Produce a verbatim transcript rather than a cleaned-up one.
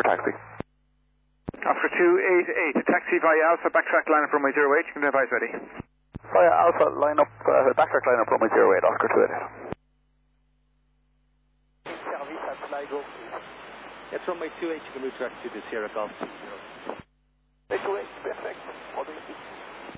taxi. Oscar two eight eight, taxi via Alpha, backtrack line up runway zero eight, you can advise ready. Via Alpha, line up, uh, backtrack line up runway zero eight, Oscar two eight eight. Service at Sligo. That's runway two eight, you can move direct to the Sierra Golf. two eight, perfect.